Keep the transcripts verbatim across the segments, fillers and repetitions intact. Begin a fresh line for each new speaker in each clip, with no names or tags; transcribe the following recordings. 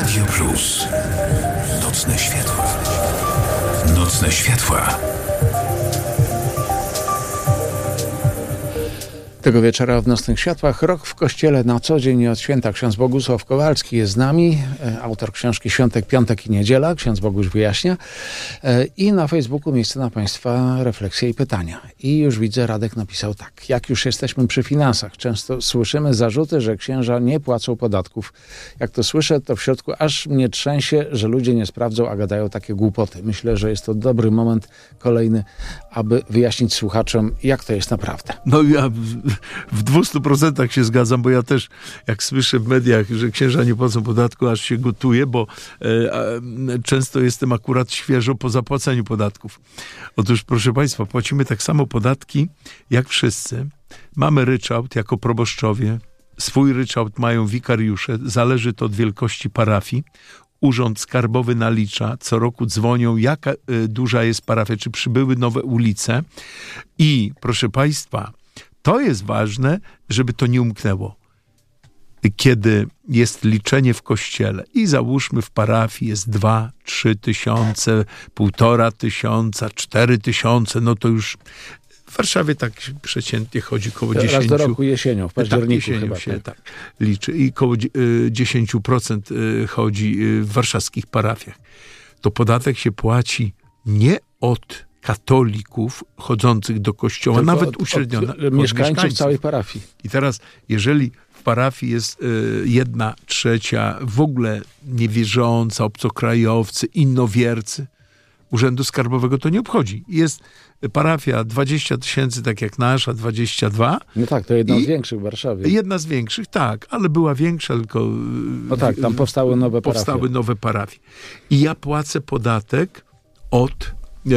Radio Plus. Nocne światła. Nocne światła.
Tego wieczora w Nocnych Światłach Rok w Kościele na co dzień i od święta. Ksiądz Bogusław Kowalski jest z nami, autor książki Świątek, Piątek i Niedziela. Ksiądz Boguś wyjaśnia. I na Facebooku miejsce na Państwa refleksje i pytania. I już widzę, Radek napisał tak. Jak już jesteśmy przy finansach, często słyszymy zarzuty, że księża nie płacą podatków. Jak to słyszę, to w środku aż mnie trzęsie, że ludzie nie sprawdzą, a gadają takie głupoty. Myślę, że jest to dobry moment kolejny, aby wyjaśnić słuchaczom, jak to jest naprawdę.
No ja w dwustu procentach się zgadzam, bo ja też, jak słyszę w mediach, że księża nie płacą podatku, aż się gotuję, bo e, e, często jestem akurat świeżo po zapłaceniu podatków. Otóż, proszę Państwa, płacimy tak samo podatki, jak wszyscy. Mamy ryczałt jako proboszczowie. Swój ryczałt mają wikariusze. Zależy to od wielkości parafii. Urząd Skarbowy nalicza, co roku dzwonią, jaka y, duża jest parafia, czy przybyły nowe ulice. I, proszę Państwa, to jest ważne, żeby to nie umknęło. Kiedy jest liczenie w kościele i załóżmy w parafii jest dwa, trzy tysiące, półtora tysiąca, cztery tysiące, no to już w Warszawie tak przeciętnie chodzi koło dziesięć procent.
Raz do roku jesienią, w październiku
tak, jesienią
chyba.
się
Tak.
tak liczy i koło dziesięć procent chodzi w warszawskich parafiach. To podatek się płaci nie od katolików chodzących do kościoła,
Tylko
nawet
od,
uśredniona.
Od, od mieszkańców, mieszkańców całej parafii.
I teraz, jeżeli w parafii jest y, jedna trzecia w ogóle niewierząca, obcokrajowcy, innowiercy, Urzędu Skarbowego to nie obchodzi. Jest parafia dwadzieścia tysięcy, tak jak nasza, dwadzieścia dwa.
No tak, to jedna z większych w Warszawie.
Jedna z większych, tak, ale była większa, tylko...
No tak, tam powstały nowe parafie.
Powstały nowe parafie. I ja płacę podatek od e,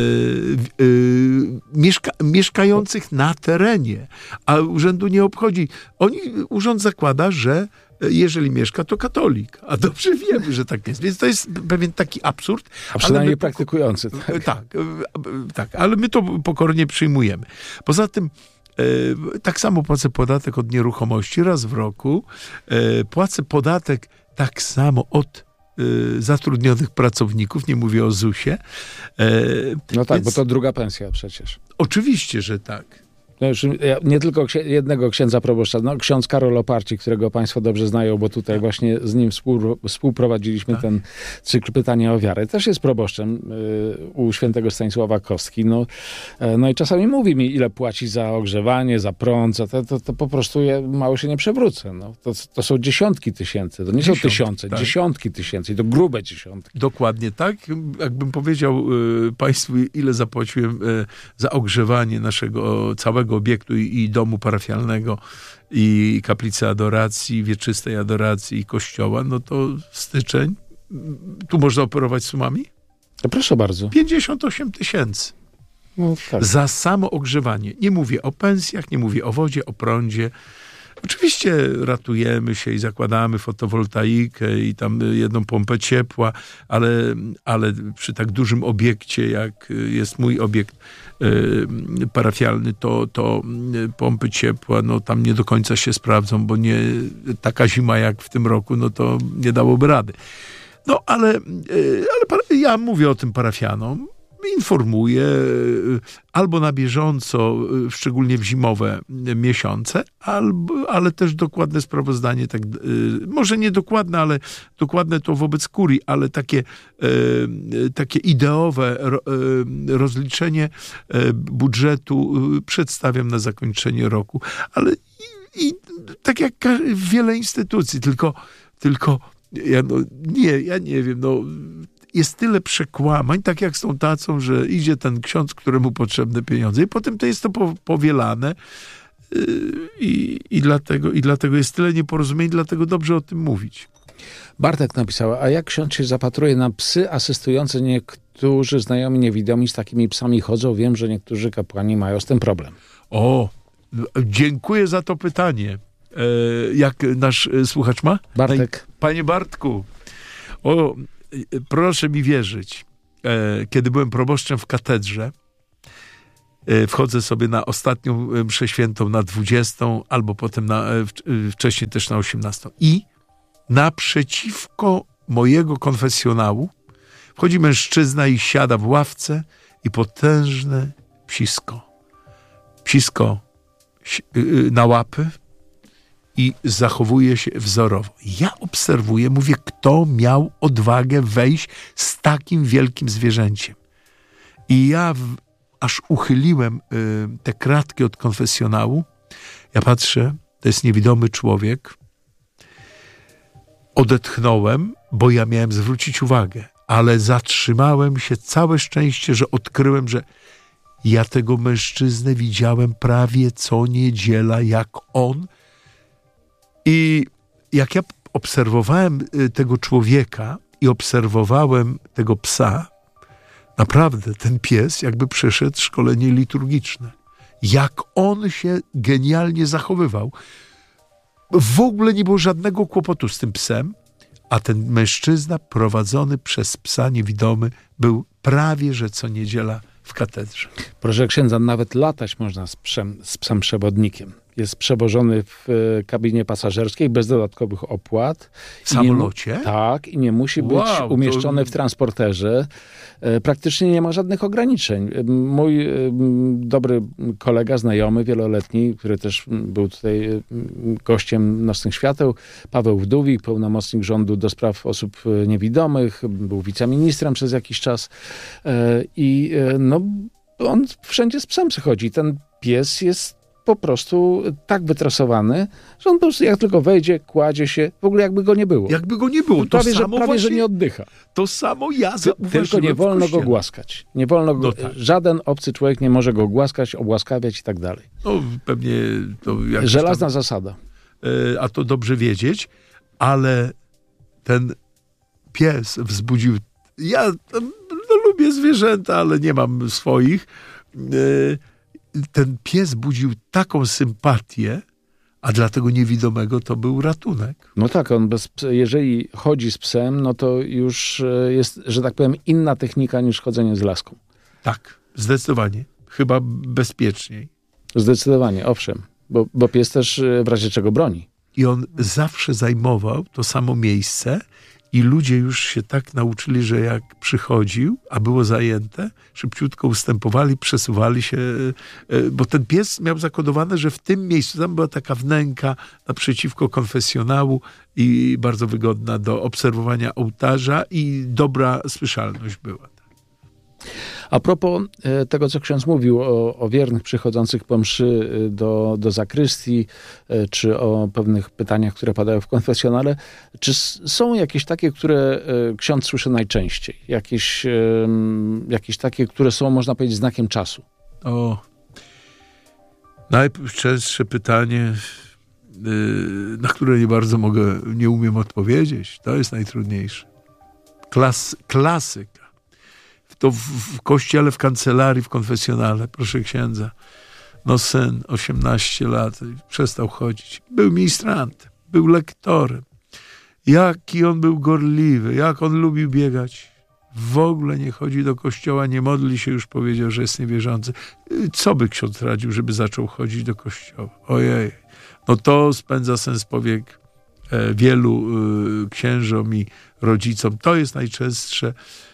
e, mieszka, mieszkających na terenie, a urzędu nie obchodzi. Oni, urząd zakłada, że jeżeli mieszka, to katolik. A dobrze wiemy, że tak jest. Więc to jest pewien taki absurd.
A przynajmniej
my,
praktykujący. Tak.
tak, tak, ale my to pokornie przyjmujemy. Poza tym e, tak samo płacę podatek od nieruchomości raz w roku. E, płacę podatek tak samo od e, zatrudnionych pracowników. Nie mówię o zusie. E,
no tak,
więc,
bo to druga pensja przecież.
Oczywiście, że tak.
No już nie tylko księ- jednego księdza proboszcza, no ksiądz Karol Oparci, którego Państwo dobrze znają, bo tutaj właśnie z nim współ, współprowadziliśmy tak. ten cykl Pytania o wiarę. Też jest proboszczem y, u świętego Stanisława Kostki. No, y, no i czasami mówi mi, ile płaci za ogrzewanie, za prąd, za to, to, to po prostu ja mało się nie przewrócę. No. To, to są dziesiątki tysięcy, to nie Dziesiąt, są tysiące, tak. dziesiątki tysięcy i to grube dziesiątki.
Dokładnie tak. Jakbym powiedział y, Państwu, ile zapłaciłem y, za ogrzewanie naszego całego obiektu i, i domu parafialnego, i kaplicy adoracji, wieczystej adoracji, i kościoła, no to styczeń, tu można operować sumami?
No proszę bardzo.
pięćdziesiąt osiem tysięcy.
No tak.
Za samo ogrzewanie. Nie mówię o pensjach, nie mówię o wodzie, o prądzie. Oczywiście ratujemy się i zakładamy fotowoltaikę i tam jedną pompę ciepła, ale, ale przy tak dużym obiekcie, jak jest mój obiekt y, parafialny, to, to pompy ciepła, no tam nie do końca się sprawdzą, bo nie taka zima jak w tym roku, no to nie dałoby rady. No ale, y, ale ja mówię o tym parafianom, informuję albo na bieżąco, szczególnie w zimowe miesiące, albo, ale też dokładne sprawozdanie, tak, może nie dokładne, ale dokładne to wobec kurii, ale takie, takie ideowe rozliczenie budżetu przedstawiam na zakończenie roku. Ale i, i tak jak wiele instytucji, tylko, tylko ja, no, nie, ja nie wiem, no jest tyle przekłamań, tak jak z tą tacą, że idzie ten ksiądz, któremu potrzebne pieniądze i potem to jest to powielane yy, i, i, dlatego, i dlatego jest tyle nieporozumień, dlatego dobrze o tym mówić.
Bartek napisał, a jak ksiądz się zapatruje na psy asystujące? Niektórzy znajomi niewidomi z takimi psami chodzą. Wiem, że niektórzy kapłani mają z tym problem.
O, dziękuję za to pytanie. E, jak nasz słuchacz ma?
Bartek.
Panie Bartku, o, proszę mi wierzyć, kiedy byłem proboszczem w katedrze, wchodzę sobie na ostatnią mszę świętą, na dwudziestą, albo potem na, wcześniej też na osiemnastą. I naprzeciwko mojego konfesjonału wchodzi mężczyzna i siada w ławce i potężne psisko. Psisko na łapy i zachowuje się wzorowo. Ja obserwuję, mówię, kto miał odwagę wejść z takim wielkim zwierzęciem. I ja w, aż uchyliłem y, te kratki od konfesjonału. Ja patrzę, to jest niewidomy człowiek. Odetchnąłem, bo ja miałem zwrócić uwagę, ale zatrzymałem się, całe szczęście, że odkryłem, że ja tego mężczyznę widziałem prawie co niedziela, jak on. I jak ja obserwowałem tego człowieka i obserwowałem tego psa, naprawdę ten pies jakby przeszedł szkolenie liturgiczne. Jak on się genialnie zachowywał. W ogóle nie było żadnego kłopotu z tym psem, a ten mężczyzna prowadzony przez psa niewidomy był prawie że co niedziela w katedrze.
Proszę księdza, nawet latać można z psem, z psem przewodnikiem. Jest przewożony w kabinie pasażerskiej bez dodatkowych opłat.
W samolocie?
Nie, tak, i nie musi być
Wow,
umieszczony
to...
w transporterze. Praktycznie nie ma żadnych ograniczeń. Mój dobry kolega, znajomy, wieloletni, który też był tutaj gościem Nocnych Świateł, Paweł Wdówik, pełnomocnik rządu do spraw osób niewidomych, był wiceministrem przez jakiś czas i no, on wszędzie z psem przychodzi. Ten pies jest po prostu tak wytresowany, że on po prostu jak tylko wejdzie, kładzie się, w ogóle jakby go nie było.
Jakby go nie było. To
prawie,
samo
że, prawie
właśnie,
że nie oddycha.
To samo ja zauważyłem.
Tylko nie wolno go głaskać. Nie wolno go,
no tak.
Żaden obcy człowiek nie może go głaskać, obłaskawiać i tak dalej.
No pewnie to jakoś
żelazna
tam,
zasada.
E, a to dobrze wiedzieć, ale ten pies wzbudził... Ja no, lubię zwierzęta, ale nie mam swoich. E, ten pies budził taką sympatię, a dla tego niewidomego to był ratunek.
No tak, on bez, jeżeli chodzi z psem, no to już jest, że tak powiem, inna technika niż chodzenie z laską.
Tak, zdecydowanie. Chyba bezpieczniej.
Zdecydowanie, owszem. Bo, bo pies też w razie czego broni.
I on zawsze zajmował to samo miejsce i ludzie już się tak nauczyli, że jak przychodził, a było zajęte, szybciutko ustępowali, przesuwali się, bo ten pies miał zakodowane, że w tym miejscu, tam była taka wnęka naprzeciwko konfesjonału i bardzo wygodna do obserwowania ołtarza i dobra słyszalność była.
A propos tego, co ksiądz mówił o, o wiernych przychodzących po mszy do, do zakrystii, czy o pewnych pytaniach, które padają w konfesjonale, czy są jakieś takie, które ksiądz słyszy najczęściej? Jakieś, jakieś takie, które są, można powiedzieć, znakiem czasu?
O, najczęstsze pytanie, na które nie bardzo mogę, nie umiem odpowiedzieć, to jest najtrudniejsze. Klas, klasyka. To w, w kościele, w kancelarii, w konfesjonale, proszę księdza, no syn, osiemnaście lat, przestał chodzić. Był ministrantem, był lektorem. Jaki on był gorliwy, jak on lubił biegać. W ogóle nie chodzi do kościoła, nie modli się, już powiedział, że jest niewierzący. Co by ksiądz radził, żeby zaczął chodzić do kościoła? Ojej. No to spędza sens powiek e, wielu e, księżom i rodzicom. To jest najczęstsze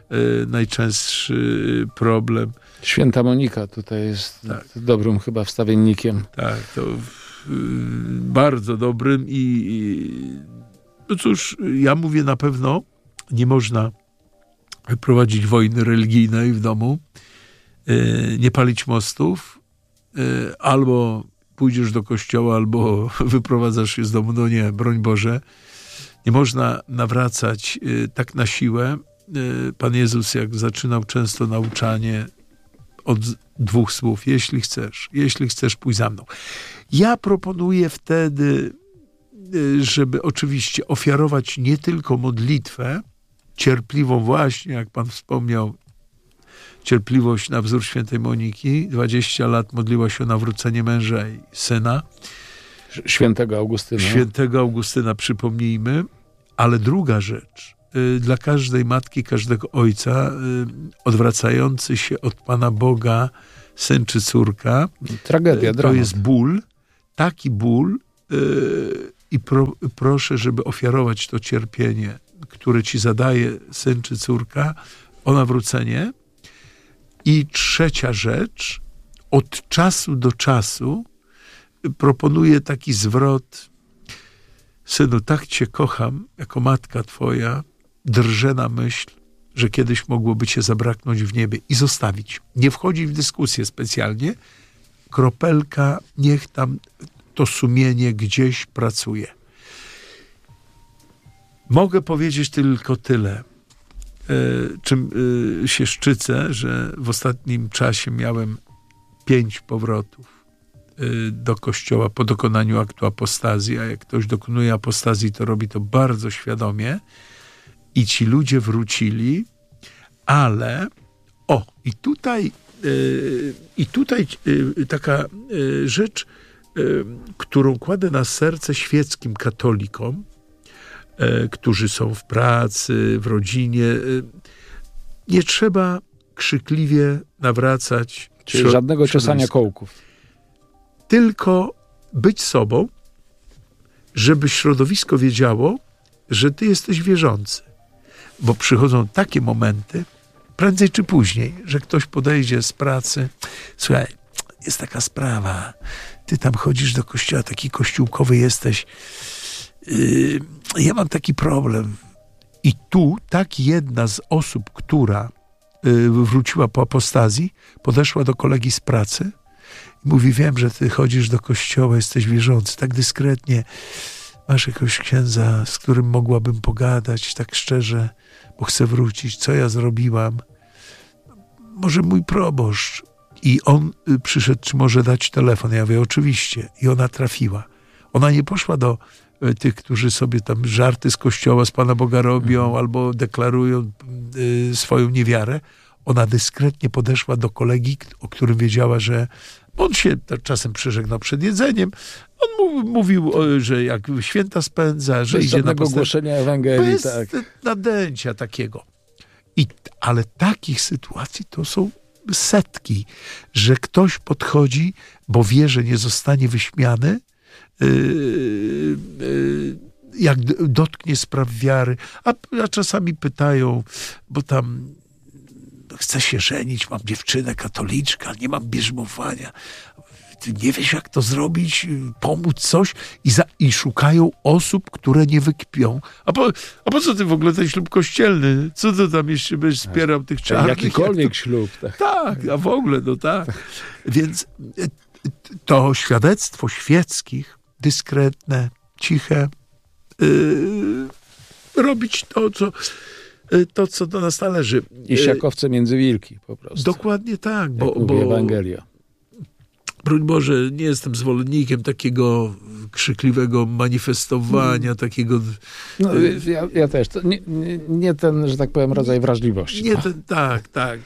najczęstszy problem.
Święta Monika tutaj jest
tak.
dobrym chyba wstawiennikiem.
Tak, to y, bardzo dobrym i, i no cóż, ja mówię, na pewno nie można prowadzić wojny religijnej w domu, y, nie palić mostów, y, albo pójdziesz do kościoła, albo wyprowadzasz się z domu. No nie, broń Boże. Nie można nawracać y, tak na siłę. Pan Jezus, jak zaczynał często nauczanie od dwóch słów: jeśli chcesz, jeśli chcesz, pójdź za mną. Ja proponuję wtedy, żeby oczywiście ofiarować nie tylko modlitwę, cierpliwą właśnie, jak pan wspomniał, cierpliwość na wzór świętej Moniki. dwadzieścia lat modliła się o nawrócenie męża i syna.
Świętego Augustyna.
Świętego Augustyna, przypomnijmy. Ale druga rzecz, dla każdej matki, każdego ojca, odwracający się od Pana Boga syn czy córka,
tragedia,
to
dramat.
jest ból, taki ból, i pro, proszę, żeby ofiarować to cierpienie, które ci zadaje syn czy córka, o nawrócenie. I trzecia rzecz, od czasu do czasu proponuję taki zwrot: synu, tak cię kocham, jako matka twoja, drżę na myśl, że kiedyś mogłoby cię zabraknąć w niebie, i zostawić. Nie wchodzi w dyskusję specjalnie, kropelka, niech tam to sumienie gdzieś pracuje. Mogę powiedzieć tylko tyle, czym się szczycę, że w ostatnim czasie miałem pięć powrotów do kościoła po dokonaniu aktu apostazji, a jak ktoś dokonuje apostazji, to robi to bardzo świadomie, i ci ludzie wrócili, ale o, i tutaj yy, i tutaj yy, taka yy, rzecz, yy, którą kładę na serce świeckim katolikom, yy, którzy są w pracy, w rodzinie. Yy, nie trzeba krzykliwie nawracać.
Czyli środ- żadnego ciosania kołków.
Tylko być sobą, żeby środowisko wiedziało, że ty jesteś wierzący. Bo przychodzą takie momenty, prędzej czy później, że ktoś podejdzie z pracy: słuchaj, jest taka sprawa, ty tam chodzisz do kościoła, taki kościółkowy jesteś, yy, ja mam taki problem. I tu tak jedna z osób, która yy, wróciła po apostazji, podeszła do kolegi z pracy i mówi: wiem, że ty chodzisz do kościoła, jesteś wierzący, tak dyskretnie, masz jakiegoś księdza, z którym mogłabym pogadać tak szczerze, bo chcę wrócić, co ja zrobiłam? Może mój proboszcz. I on przyszedł, czy może dać telefon? Ja mówię: oczywiście. I ona trafiła. Ona nie poszła do tych, którzy sobie tam żarty z kościoła, z Pana Boga robią, mhm. albo deklarują y, swoją niewiarę. Ona dyskretnie podeszła do kolegi, o którym wiedziała, że on się czasem przeżegnał przed jedzeniem. On mówił, że jak święta spędza, że
bez
idzie na postęp...
głoszenia Ewangelii.
Bez
tak.
nadęcia takiego. I, ale takich sytuacji to są setki, że ktoś podchodzi, bo wie, że nie zostanie wyśmiany, yy, yy, jak dotknie spraw wiary, a, a czasami pytają, bo tam chcę się żenić, mam dziewczynę katoliczkę, nie mam bierzmowania. Ty nie wiesz, jak to zrobić, pomóc coś, i, za, i szukają osób, które nie wykpią. A po, a po co ty w ogóle ten ślub kościelny? Co ty tam jeszcze będziesz wspierał tych czarnych?
Jakikolwiek
to,
ślub. Tak.
tak, a w ogóle, no tak. Więc to świadectwo świeckich, dyskretne, ciche, yy, robić to, co to, co do nas należy.
I siakowce między wilki, po prostu.
Dokładnie tak.
Bo, mówi bo Ewangelia.
Broń Boże, nie jestem zwolennikiem takiego krzykliwego manifestowania, hmm. takiego...
No, ja, ja też. To nie, nie, nie ten, że tak powiem, rodzaj wrażliwości.
Nie ten, tak, tak.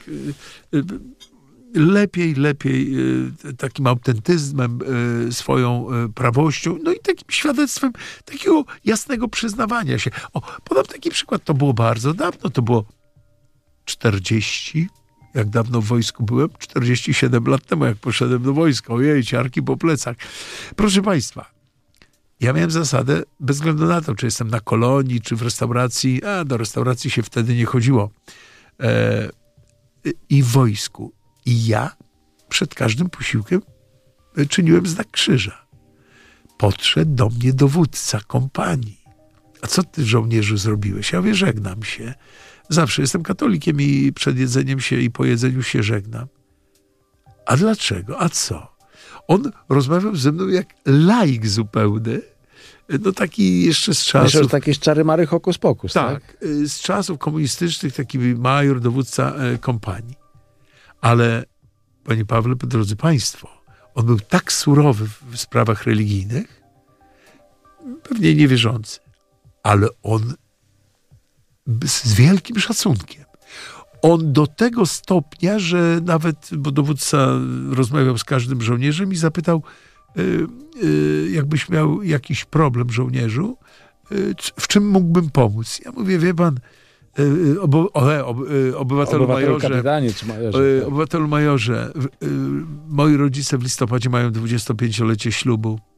Lepiej, lepiej takim autentyzmem, swoją prawością, no i takim świadectwem takiego jasnego przyznawania się. O, podam taki przykład, to było bardzo dawno, to było czterdzieści, jak dawno w wojsku byłem, czterdzieści siedem lat temu, jak poszedłem do wojska, ojej, ciarki po plecach. Proszę państwa, ja miałem zasadę, bez względu na to, czy jestem na kolonii, czy w restauracji, a do restauracji się wtedy nie chodziło, e, i w wojsku. I ja przed każdym posiłkiem czyniłem znak krzyża. Podszedł do mnie dowódca kompanii. A co ty, żołnierzu, zrobiłeś? Ja mówię: żegnam się. Zawsze jestem katolikiem i przed jedzeniem się i po jedzeniu się żegnam. A dlaczego? A co? On rozmawiał ze mną jak laik zupełny. No taki jeszcze z czasów...
Myślę, że takie czary-mary hokus pokus, tak?
Tak. Z czasów komunistycznych, taki major, dowódca kompanii. Ale, panie Pawle, drodzy państwo, on był tak surowy w sprawach religijnych, pewnie niewierzący, ale on z wielkim szacunkiem. On do tego stopnia, że nawet, bo dowódca rozmawiał z każdym żołnierzem i zapytał, yy, yy, jakbyś miał jakiś problem, żołnierzu, yy, w czym mógłbym pomóc? Ja mówię: wie pan, yy, obo, o, ob, yy, obywatelu majorze,
kapitanie, czy majorze,
yy,
tak.
obywatelu majorze, yy, moi rodzice w listopadzie mają dwudziestopięciolecie ślubu.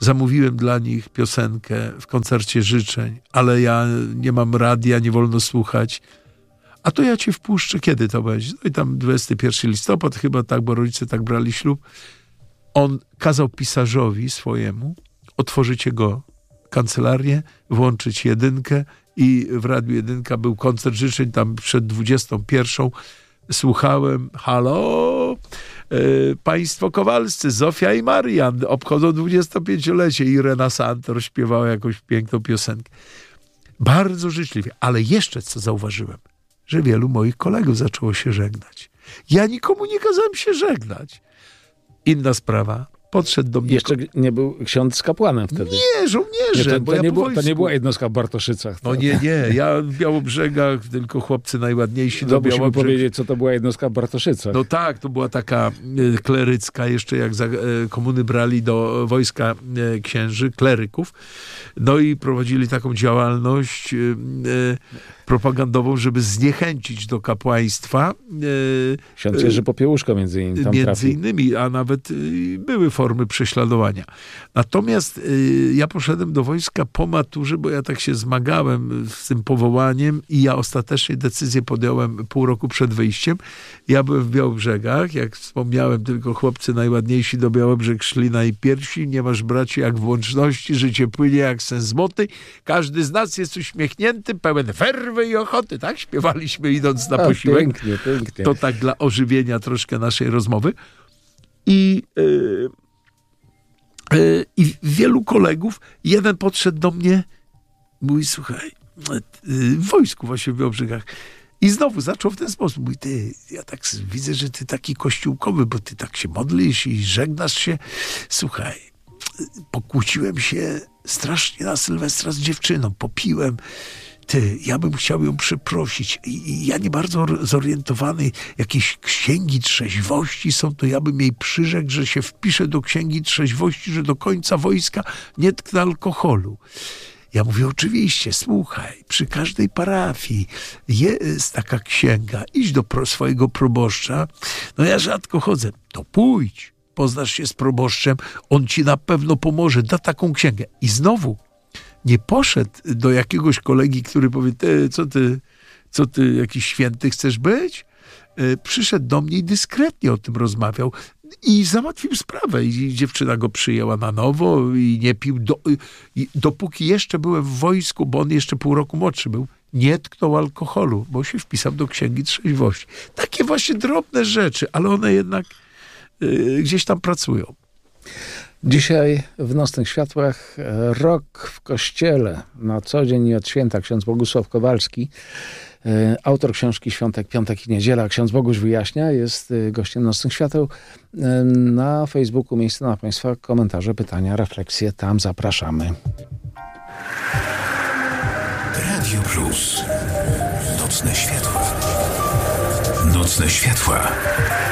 zamówiłem dla nich piosenkę w koncercie życzeń, ale ja nie mam radia, nie wolno słuchać. A to ja cię wpuszczę, kiedy to będzie? No i tam dwudziestego pierwszego listopada chyba tak, bo rodzice tak brali ślub. On kazał pisarzowi swojemu otworzyć jego kancelarię, włączyć jedynkę i w Radiu Jedynka był koncert życzeń, tam przed dwudziestą pierwszą słuchałem, halo, yy, państwo Kowalscy, Zofia i Marian obchodzą dwudziestopięciolecie i Irena Santor śpiewała jakąś piękną piosenkę. Bardzo życzliwie, ale jeszcze co zauważyłem, że wielu moich kolegów zaczęło się żegnać. Ja nikomu nie kazałem się żegnać. Inna sprawa. Podszedł do mnie...
Jeszcze nie był ksiądz kapłanem wtedy.
Nie, żołnierze.
Nie, to,
bo
to,
ja
nie
po
było, to
wojsku.
nie była jednostka w Bartoszycach. To,
No nie, nie. Ja w Białobrzegach, tylko chłopcy najładniejsi
to
do
musimy
Białobrzeg...
powiedzieć, co to była jednostka w Bartoszycach.
No tak, to była taka e, klerycka, jeszcze jak za, e, komuny brali do wojska e, księży, kleryków. No i prowadzili taką działalność e, e, propagandową, żeby zniechęcić do kapłaństwa. E,
Ksiądz Jerzy Popiełuszko między innymi tam
Między
trafił.
innymi, a nawet y, były formy prześladowania. Natomiast y, ja poszedłem do wojska po maturze, bo ja tak się zmagałem z tym powołaniem i ja ostatecznie decyzję podjąłem pół roku przed wyjściem. Ja byłem w Białobrzegach, jak wspomniałem, tylko chłopcy najładniejsi do Białobrzeg szli najpierwsi. Nie masz braci jak w łączności, życie płynie jak sen zmoty. Każdy z nas jest uśmiechnięty, pełen werwy i ochoty. Tak śpiewaliśmy idąc na
A,
posiłek.
pięknie, pięknie.
To tak dla ożywienia troszkę naszej rozmowy. I, yy, yy, i wielu kolegów, jeden podszedł do mnie, mówi, słuchaj, yy, w wojsku właśnie w Białobrzegach. I znowu zaczął w ten sposób. Mówi, ty, ja tak widzę, że ty taki kościółkowy, bo ty tak się modlisz i żegnasz się. Słuchaj, pokłóciłem się strasznie na Sylwestra z dziewczyną, popiłem. Ty, ja bym chciał ją przeprosić. I, I ja nie bardzo zorientowany, jakieś księgi trzeźwości są, to ja bym jej przyrzekł, że się wpiszę do księgi trzeźwości, że do końca wojska nie tknę alkoholu. Ja mówię, oczywiście, słuchaj, przy każdej parafii jest taka księga, idź do pro, swojego proboszcza. No ja rzadko chodzę. To pójdź, poznasz się z proboszczem, on ci na pewno pomoże, da taką księgę. I znowu nie poszedł do jakiegoś kolegi, który powie, ty, co ty, co ty, jakiś święty chcesz być? Yy, przyszedł do mnie i dyskretnie o tym rozmawiał i załatwił sprawę. I dziewczyna go przyjęła na nowo i nie pił, do, i dopóki jeszcze byłem w wojsku, bo on jeszcze pół roku młodszy był, nie tknął alkoholu, bo się wpisał do księgi trzeźwości. Takie właśnie drobne rzeczy, ale one jednak yy, gdzieś tam pracują.
Dzisiaj w Nocnych Światłach rok w kościele na co dzień i od święta. Ksiądz Bogusław Kowalski, autor książki Świątek, Piątek i Niedziela. Ksiądz Boguś wyjaśnia, jest gościem Nocnych Świateł. Na Facebooku miejsce na Państwa komentarze, pytania, refleksje. Tam zapraszamy.
Radio Plus. Nocne Światła. Nocne Światła.